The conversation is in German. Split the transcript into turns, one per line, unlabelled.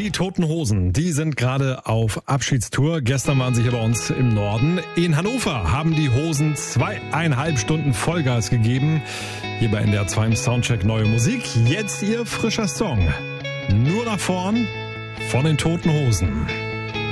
Die Toten Hosen, die sind gerade auf Abschiedstour. Gestern waren sie hier bei uns im Norden. In Hannover haben die Hosen 2,5 Stunden Vollgas gegeben. Hier bei NDR 2 im Soundcheck neue Musik. Jetzt ihr frischer Song. Nur nach vorn von den Toten Hosen.